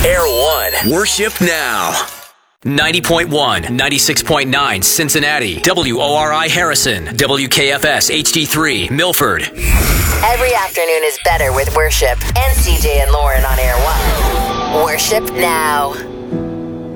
Air One. Worship now. 90.1, 96.9 Cincinnati, WORI Harrison, WKFS HD3 Milford. Every afternoon is better with Worship and CJ and Lauren on Air One. Worship now.